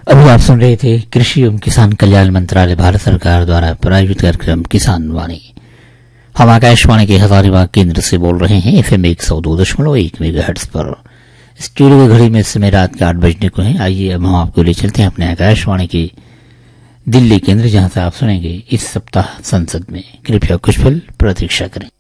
अभी आप सुन रहे थे कृषि एवं किसान कल्याण मंत्रालय भारत सरकार द्वारा प्रायोजित कार्यक्रम किसान वाणी। हम आकाशवाणी के हजारीबाग केंद्र से बोल रहे हैं FM 102.1 मेगाहर्ट्ज पर। स्टूडियो की घड़ी में समय रात के 8 बजने को है। आइए अब हम आपको ले चलते हैं अपने आकाशवाणी के दिल्ली केंद्र, जहां से आप सुनेंगे इस सप्ताह संसद में। कृपया कुछ पल प्रतीक्षा करें।